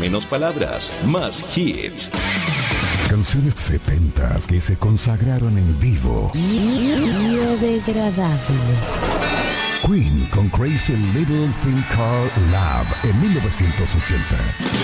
menos palabras, más hits. Canciones 70s que se consagraron en vivo. Biodegradable. Queen con Crazy Little Thing Called Love en 1980.